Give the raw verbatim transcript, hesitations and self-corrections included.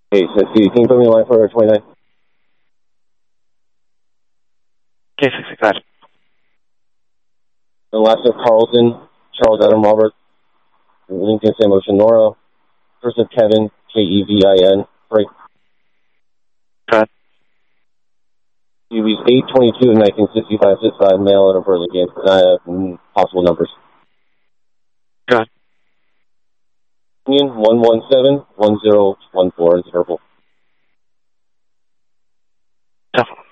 Hey, so, can you put me in line for twenty-nine? Okay, six six five. The last of Carlton, Charles Adam Robert, Lincoln Sam Ocean Nora, first of Kevin, K E V I N, break. Cut. U B's eight twenty-two of nineteen sixty-five, sixty-five, male at a Burley game. Uh, possible numbers. Cut. Union one one seven one zero one four is verbal. Tough.